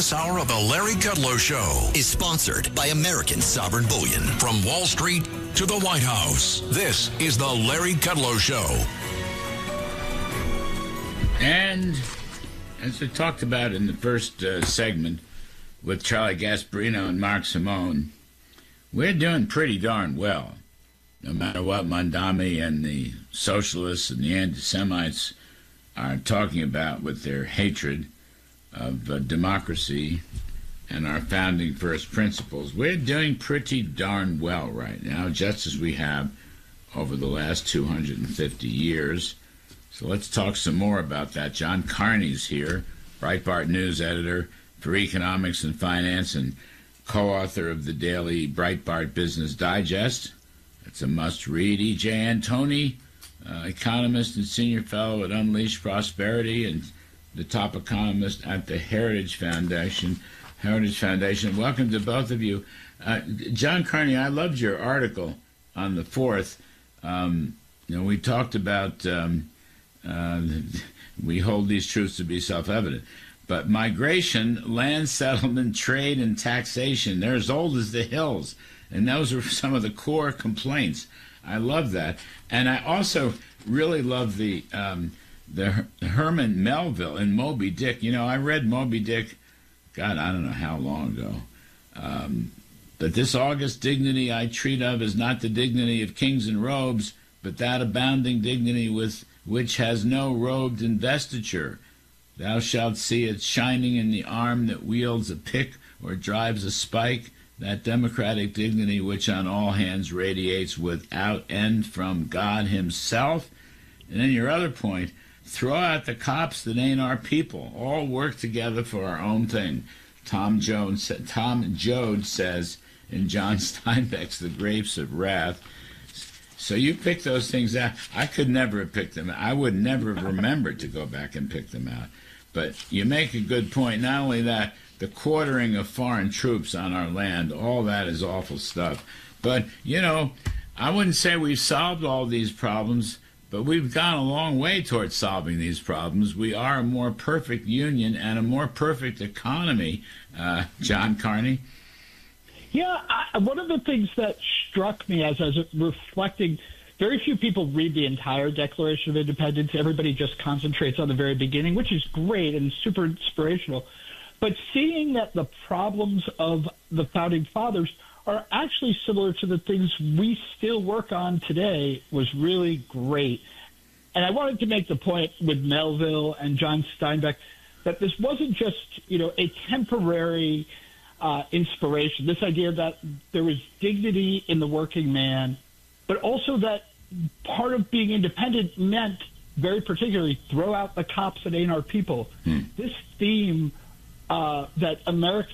This hour of the Larry Kudlow Show is sponsored by American Sovereign Bullion. From Wall Street to the White House, this is the Larry Kudlow Show. And as I talked about in the first segment with Charlie Gasparino and Mark Simone, we're doing pretty darn well, no matter what Mondami and the socialists and the anti-Semites are talking about with their hatred of democracy and our founding first principles. We're doing pretty darn well right now, just as we have over the last 250 years. So let's talk some more about that. John Carney's here, Breitbart News editor for economics and finance and co-author of the daily Breitbart Business Digest. It's a must-read. E.J. Antoni, economist and senior fellow at Unleash Prosperity and the top economist at the Heritage Foundation. Welcome to both of you. John Carney, I loved your article on the 4th. We talked about we hold these truths to be self-evident. But migration, land settlement, trade, and taxation, they're as old as the hills. And those are some of the core complaints. I love that. And I also really love the Herman Melville in Moby Dick. You know, I read Moby Dick, God, I don't know how long ago. But this august dignity I treat of is not the dignity of kings and robes, but that abounding dignity with which has no robed investiture. Thou shalt see it shining in the arm that wields a pick or drives a spike, that democratic dignity which on all hands radiates without end from God himself. And then your other point, throw out the cops that ain't our people. All work together for our own thing. Tom Joad says in John Steinbeck's The Grapes of Wrath. So you pick those things out. I could never have picked them out. I would never have remembered to go back and pick them out. But you make a good point. Not only that, the quartering of foreign troops on our land, all that is awful stuff. But, I wouldn't say we've solved all these problems, but we've gone a long way towards solving these problems. We are a more perfect union and a more perfect economy, John Carney. Yeah, one of the things that struck me as I was reflecting, very few people read the entire Declaration of Independence. Everybody just concentrates on the very beginning, which is great and super inspirational. But seeing that the problems of the Founding Fathers are actually similar to the things we still work on today was really great. And I wanted to make the point with Melville and John Steinbeck that this wasn't just, a temporary inspiration, this idea that there was dignity in the working man, but also that part of being independent meant, very particularly, throw out the cops that ain't our people. This theme that American